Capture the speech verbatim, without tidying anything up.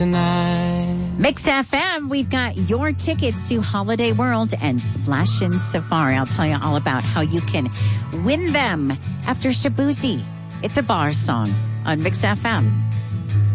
tonight. Mix F M, we've got your tickets to Holiday World and Splashin' Safari. I'll tell you all about how you can win them after Shabuzi. It's a bar song on Mix F M.